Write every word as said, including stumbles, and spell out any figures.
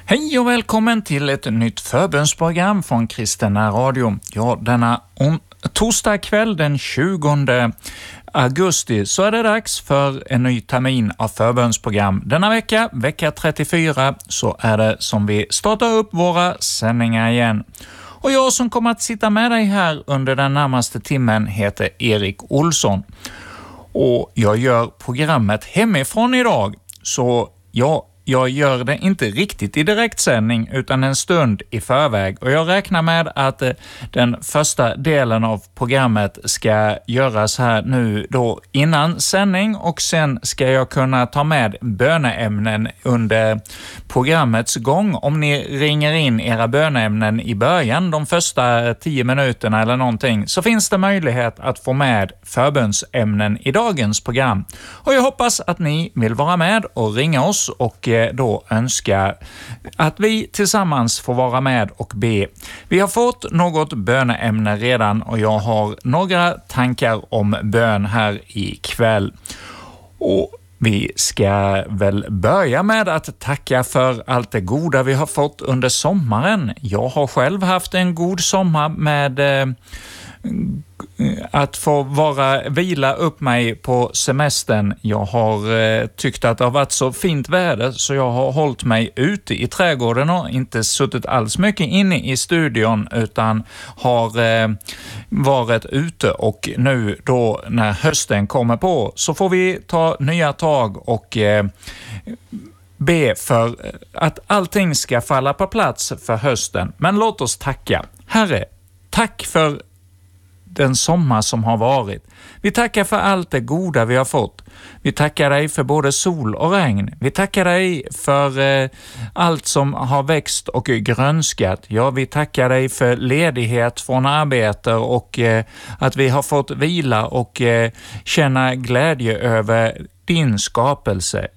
Hej och välkommen till ett nytt förbönsprogram från Kristina Radio. Ja, denna om, torsdag kväll den tjugonde augusti så är det dags för en ny termin av förbönsprogram. Denna vecka, vecka trettiofyra, så är det som vi startar upp våra sändningar igen. Och jag som kommer att sitta med dig här under den närmaste timmen heter Erik Olsson. Och jag gör programmet hemifrån idag, så jag Jag gör det inte riktigt i direktsändning utan en stund i förväg, och jag räknar med att den första delen av programmet ska göras här nu då innan sändning, och sen ska jag kunna ta med böneämnen under programmets gång. Om ni ringer in era böneämnen i början, de första tio minuterna eller någonting, så finns det möjlighet att få med förbönsämnen i dagens program. Och jag hoppas att ni vill vara med och ringa oss och då önskar att vi tillsammans får vara med och be. Vi har fått något böneämne redan, och jag har några tankar om bön här ikväll. Och vi ska väl börja med att tacka för allt det goda vi har fått under sommaren. Jag har själv haft en god sommar med eh, att få vara vila upp mig på semestern. Jag har eh, tyckt att det har varit så fint väder, så jag har hållit mig ute i trädgården och inte suttit alls mycket inne i studion, utan har eh, varit ute. Och nu då när hösten kommer på så får vi ta nya tag och eh, be för att allting ska falla på plats för hösten. Men låt oss tacka. Herre, tack för den sommar som har varit. Vi tackar för allt det goda vi har fått. Vi tackar dig för både sol och regn. Vi tackar dig för eh, allt som har växt och grönskat. Ja, vi tackar dig för ledighet från arbete och eh, att vi har fått vila och eh, känna glädje över din skapelse.